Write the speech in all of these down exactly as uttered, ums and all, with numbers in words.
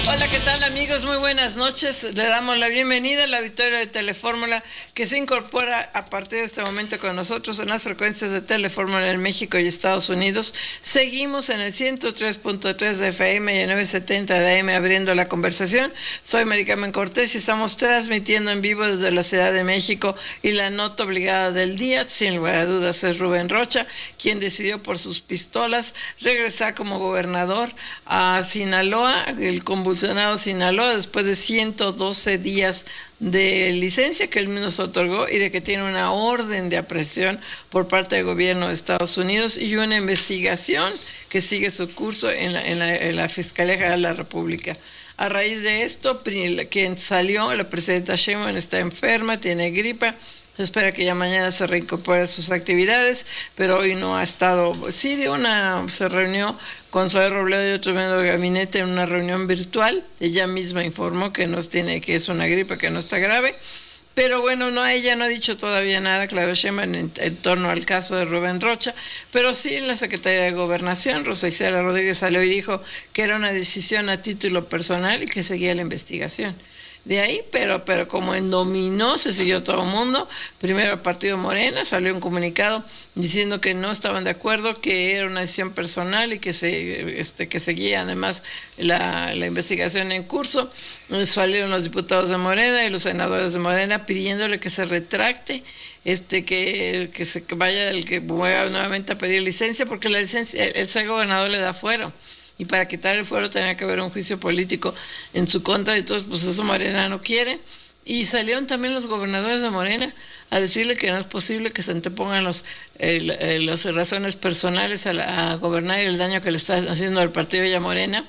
Hola, ¿qué tal, amigos? Muy buenas noches. Le damos la bienvenida al auditorio de Telefórmula, que se incorpora a partir de este momento con nosotros en las frecuencias de Telefórmula en México y Estados Unidos. Seguimos en el ciento tres punto tres de F M y el novecientos setenta de A M abriendo la conversación. Soy Mari Carmen Cortés y estamos transmitiendo en vivo desde la Ciudad de México, y la nota obligada del día, sin lugar a dudas, es Rubén Rocha, quien decidió por sus pistolas regresar como gobernador a Sinaloa, el convulsionado Sinaloa, después de ciento doce días de licencia que él mismo se otorgó y de que tiene una orden de aprehensión por parte del gobierno de Estados Unidos y una investigación que sigue su curso en la, en la, en la Fiscalía General de la República. A raíz de esto, quien salió, la presidenta Sheinbaum, está enferma, tiene gripa. Se espera que ya mañana se reincorpore a sus actividades, pero hoy no ha estado. Sí, de una se reunió con Zoe Robledo y otro miembro del gabinete en una reunión virtual. Ella misma informó que no tiene, que es una gripe, que no está grave. Pero bueno, no, ella no ha dicho todavía nada, Claudia Sheinbaum, en, en torno al caso de Rubén Rocha, pero sí en la Secretaría de Gobernación, Rosa Isela Rodríguez salió y dijo que era una decisión a título personal y que seguía la investigación. De ahí, pero, pero como en dominó, se siguió todo el mundo. Primero el partido Morena salió un comunicado diciendo que no estaban de acuerdo, que era una decisión personal y que se este, que seguía además la, la investigación en curso. Salieron los diputados de Morena y los senadores de Morena pidiéndole que se retracte, este que, que se que vaya el que vuelva nuevamente a pedir licencia, porque la licencia, el, el ser gobernador le da fuero. Y para quitar el fuero tenía que haber un juicio político en su contra, y entonces pues eso Morena no quiere. Y salieron también los gobernadores de Morena a decirle que no es posible que se antepongan los, eh, las razones personales a, la, a gobernar y el daño que le está haciendo al partido y a Morena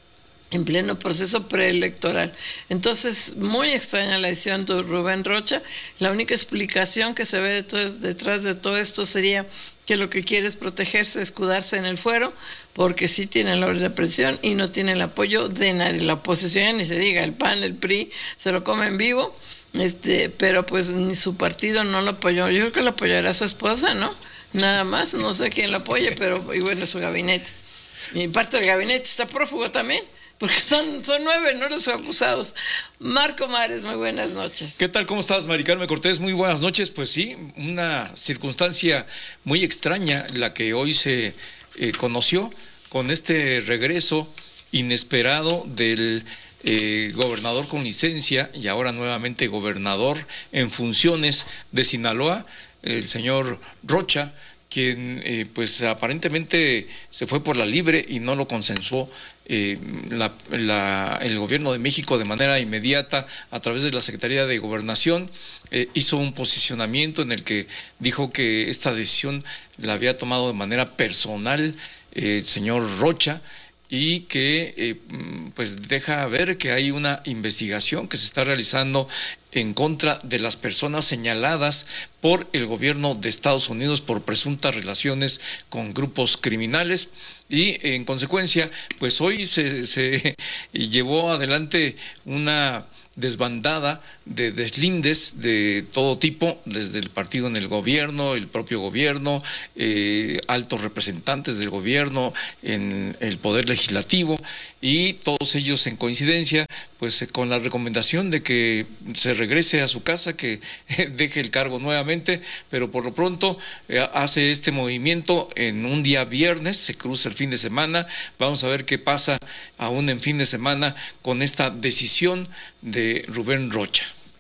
en pleno proceso preelectoral. Entonces, muy extraña la decisión de Rubén Rocha. La única explicación que se ve detrás, detrás de todo esto sería que lo que quiere es protegerse, escudarse en el fuero, porque sí tiene la orden de aprehensión y no tiene el apoyo de nadie. La oposición, ni se diga, el P A N, el P R I, se lo comen vivo, este, pero pues ni su partido no lo apoyó. Yo creo que lo apoyará su esposa, ¿no? Nada más, no sé quién lo apoye, pero y bueno, su gabinete. Y parte del gabinete está prófugo también, porque son, son nueve, ¿no?, los acusados. Marco Mares, muy buenas noches. ¿Qué tal? ¿Cómo estás, Mari Carmen Cortés? Muy buenas noches. Pues sí, una circunstancia muy extraña la que hoy se eh, conoció con este regreso inesperado del eh, gobernador con licencia y ahora nuevamente gobernador en funciones de Sinaloa, el señor Rocha, quien eh, pues aparentemente se fue por la libre y no lo consensuó eh, la, la, el gobierno de México de manera inmediata a través de la Secretaría de Gobernación. Eh, hizo un posicionamiento en el que dijo que esta decisión la había tomado de manera personal eh, el señor Rocha, y que eh, pues deja ver que hay una investigación que se está realizando en contra de las personas señaladas por el gobierno de Estados Unidos por presuntas relaciones con grupos criminales, y en consecuencia pues hoy se, se llevó adelante una desbandada de deslindes de todo tipo, desde el partido en el gobierno, el propio gobierno, eh, altos representantes del gobierno en el poder legislativo, y todos ellos en coincidencia pues eh, con la recomendación de que se regrese a su casa, que eh, deje el cargo nuevamente, pero por lo pronto eh, hace este movimiento en un día viernes, se cruza el fin de semana. Vamos a ver qué pasa aún en fin de semana con esta decisión de Rubén Rocha.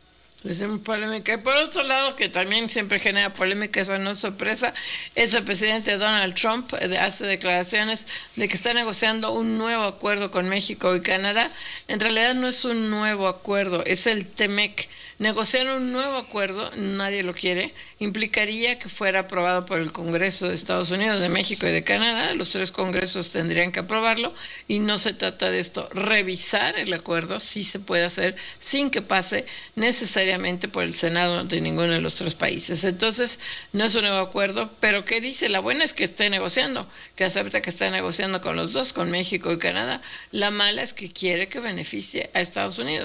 Es una polémica. Y por otro lado, que también siempre genera polémica, eso no es sorpresa, es el presidente Donald Trump. Hace declaraciones de que está negociando un nuevo acuerdo con México y Canadá. En realidad no es un nuevo acuerdo, es el TEMEC. Negociar un nuevo acuerdo, nadie lo quiere, implicaría que fuera aprobado por el Congreso de Estados Unidos, de México y de Canadá. Los tres congresos tendrían que aprobarlo, y no se trata de esto. Revisar el acuerdo sí se puede hacer sin que pase necesariamente por el Senado de ninguno de los tres países. Entonces, no es un nuevo acuerdo, pero ¿qué dice? La buena es que esté negociando, que acepta que está negociando con los dos, con México y Canadá. La mala es que quiere que beneficie a Estados Unidos.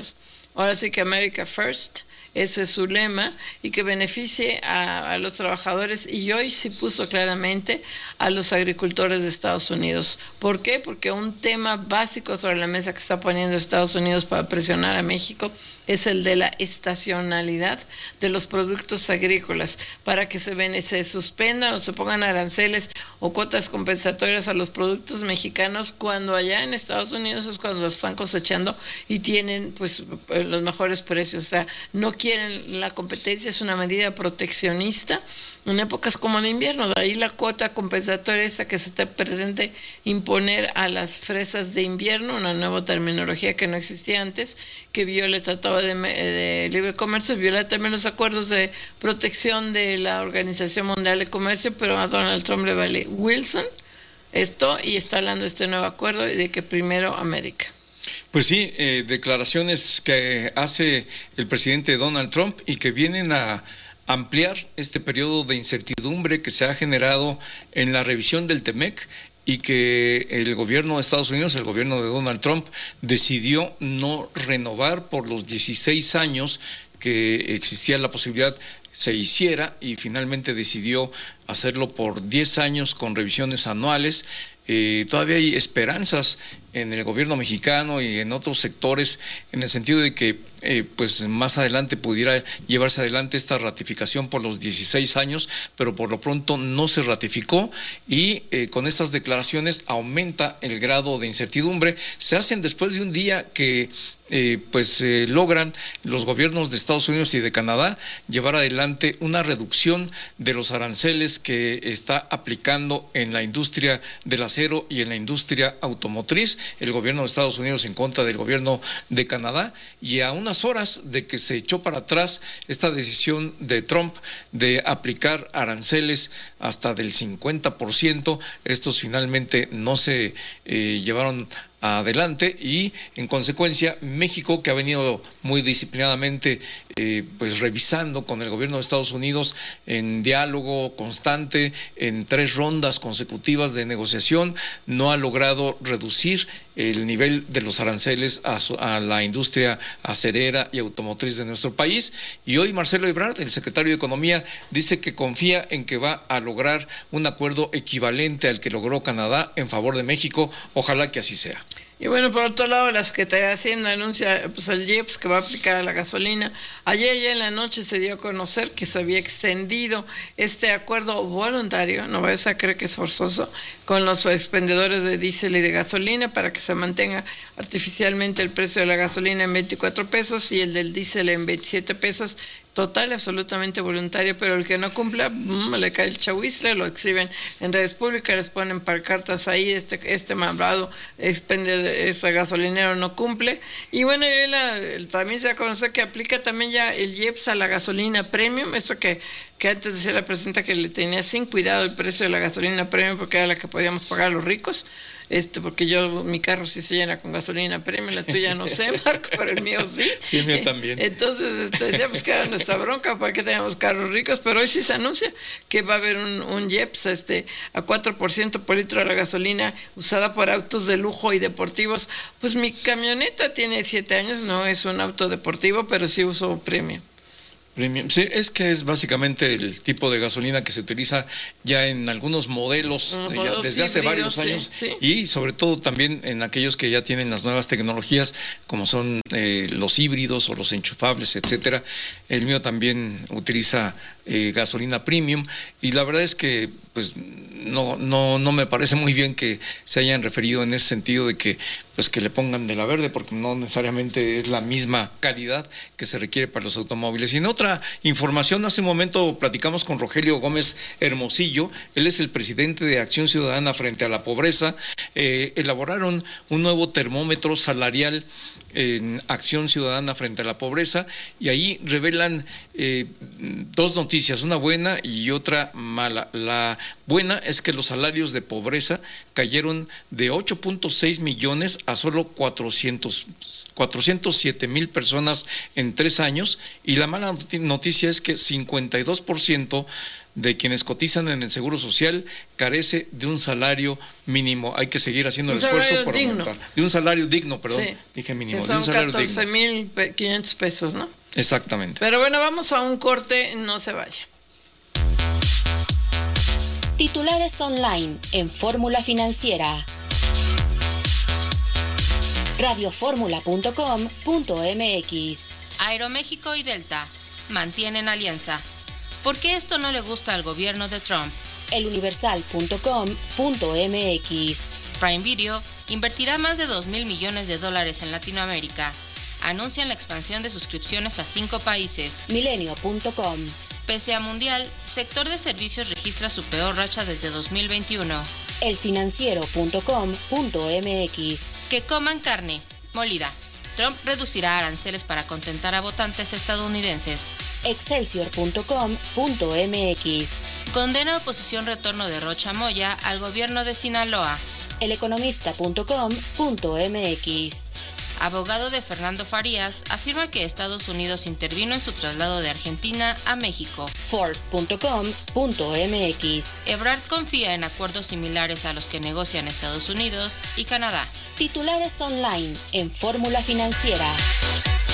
Ahora sí que America First, ese es su lema, y que beneficie a, a los trabajadores, y hoy sí puso claramente a los agricultores de Estados Unidos. ¿Por qué? Porque un tema básico sobre la mesa que está poniendo Estados Unidos para presionar a México es el de la estacionalidad de los productos agrícolas, para que se, ven, se suspendan o se pongan aranceles o cuotas compensatorias a los productos mexicanos, cuando allá en Estados Unidos es cuando los están cosechando y tienen pues los mejores precios. O sea, no quieren la competencia, es una medida proteccionista en épocas como de invierno. De ahí la cuota compensatoria esa que se te pretende imponer a las fresas de invierno, una nueva terminología que no existía antes, que viola el Tratado de, de Libre Comercio, viola también los acuerdos de protección de la Organización Mundial de Comercio, pero a Donald Trump le vale Wilson esto y está hablando de este nuevo acuerdo y de que primero América. Pues sí, eh, declaraciones que hace el presidente Donald Trump y que vienen a ampliar este periodo de incertidumbre que se ha generado en la revisión del TEMEC y que el gobierno de Estados Unidos, el gobierno de Donald Trump, decidió no renovar por los dieciséis años que existía la posibilidad se hiciera, y finalmente decidió hacerlo por diez años con revisiones anuales. Eh, todavía hay esperanzas en el gobierno mexicano y en otros sectores en el sentido de que eh, pues más adelante pudiera llevarse adelante esta ratificación por los dieciséis años, pero por lo pronto no se ratificó y eh, con estas declaraciones aumenta el grado de incertidumbre. Se hacen después de un día que Eh, pues eh, logran los gobiernos de Estados Unidos y de Canadá llevar adelante una reducción de los aranceles que está aplicando en la industria del acero y en la industria automotriz, el gobierno de Estados Unidos en contra del gobierno de Canadá, y a unas horas de que se echó para atrás esta decisión de Trump de aplicar aranceles hasta del cincuenta por ciento, estos finalmente no se eh, llevaron adelante y en consecuencia México, que ha venido muy disciplinadamente eh, pues revisando con el gobierno de Estados Unidos en diálogo constante en tres rondas consecutivas de negociación, no ha logrado reducir el nivel de los aranceles a, su, a la industria acerera y automotriz de nuestro país. Y hoy Marcelo Ebrard, el secretario de Economía, dice que confía en que va a lograr un acuerdo equivalente al que logró Canadá en favor de México. Ojalá que así sea. Y bueno, por otro lado, la Secretaría de Hacienda anuncia pues el I E P S que va a aplicar a la gasolina. Ayer ya en la noche se dio a conocer que se había extendido este acuerdo voluntario, no vayas a creer que es forzoso, con los expendedores de diésel y de gasolina para que se mantenga artificialmente el precio de la gasolina en veinticuatro pesos y el del diésel en veintisiete pesos. Total, absolutamente voluntario, pero el que no cumpla, mmm, le cae el chahuizle, lo exhiben en redes públicas, les ponen pancartas ahí, este este malvado expende, este gasolinero no cumple. Y bueno, y la, también se ha conocido que aplica también ya el I E P S a la gasolina premium, eso que, que antes decía la presidenta que le tenía sin cuidado el precio de la gasolina premium porque era la que podíamos pagar los ricos. Este, porque yo, mi carro sí se llena con gasolina premium, la tuya no sé, Marco, pero el mío sí. Sí, el mío también. Entonces, este, decía, pues que era nuestra bronca para que tengamos carros ricos, pero hoy sí se anuncia que va a haber un, un I E P S este, a cuatro por ciento por litro de la gasolina usada por autos de lujo y deportivos. Pues mi camioneta tiene siete años, no es un auto deportivo, pero sí uso premium. Premium. Sí, es que es básicamente el tipo de gasolina que se utiliza ya en algunos modelos uh, ya, desde híbridos, hace varios años, sí, sí. Y sobre todo también en aquellos que ya tienen las nuevas tecnologías como son eh, los híbridos o los enchufables, etcétera. El mío también utiliza eh, gasolina premium y la verdad es que pues no no no me parece muy bien que se hayan referido en ese sentido de que pues que le pongan de la verde, porque no necesariamente es la misma calidad que se requiere para los automóviles. Y en otra información, hace un momento platicamos con Rogelio Gómez Hermosillo, él es el presidente de Acción Ciudadana frente a la pobreza. Eh, elaboraron un nuevo termómetro salarial en Acción Ciudadana frente a la pobreza y ahí revelan eh, dos noticias, una buena y otra mala. La buena es que los salarios de pobreza cayeron de ocho punto seis millones a solo cuatrocientos, cuatrocientos siete mil personas en tres años, y la mala noticia es que cincuenta y dos por ciento de quienes cotizan en el Seguro Social carece de un salario mínimo. Hay que seguir haciendo el esfuerzo por digno. aumentar. De un salario digno, perdón, sí, dije mínimo. Que son de un salario catorce mil quinientos pesos, ¿no? Exactamente. Pero bueno, vamos a un corte, no se vaya. Titulares online en Fórmula Financiera. radioformula punto com punto m x. Aeroméxico y Delta mantienen alianza. ¿Por qué esto no le gusta al gobierno de Trump? eluniversal punto com punto m x. Prime Video invertirá más de dos mil millones de dólares en Latinoamérica. Anuncian la expansión de suscripciones a cinco países. milenio punto com. Pese a mundial, sector de servicios registra su peor racha desde dos mil veintiuno. elfinanciero punto com punto m x. Que coman carne molida. Trump reducirá aranceles para contentar a votantes estadounidenses. excelsior punto com punto m x. Condena oposición retorno de Rocha Moya al gobierno de Sinaloa. eleconomista punto com punto m x. Abogado de Fernando Farías afirma que Estados Unidos intervino en su traslado de Argentina a México. forbes punto com punto m x. Ebrard confía en acuerdos similares a los que negocian Estados Unidos y Canadá. Titulares online en Fórmula Financiera.